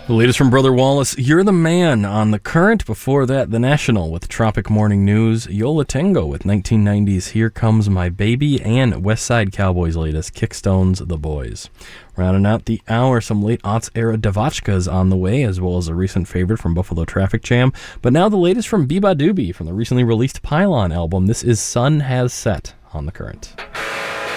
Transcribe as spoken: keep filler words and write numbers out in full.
The latest from Brother Wallace, You're the Man on The Current. Before that, The National with Tropic Morning News, Yo La Tengo with nineteen nineties Here Comes My Baby, and West Side Cowboys' latest, Kickstone's The Boys. Rounding out the hour, some late aughts era Devotchkas on the way, as well as a recent favorite from Buffalo Traffic Jam. But now the latest from Biba Doobie from the recently released Pylon album. This is Sun Has Set on The Current.